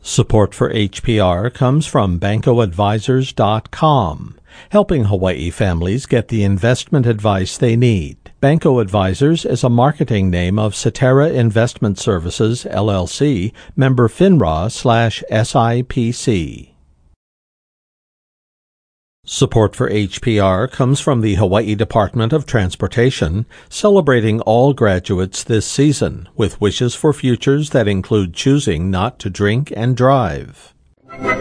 Support for HPR comes from BancoAdvisors.com, helping Hawaii families get the investment advice they need. Banco Advisors is a marketing name of Cetera Investment Services, LLC, member FINRA/SIPC. Support for HPR comes from the Hawaii Department of Transportation, celebrating all graduates this season with wishes for futures that include choosing not to drink and drive.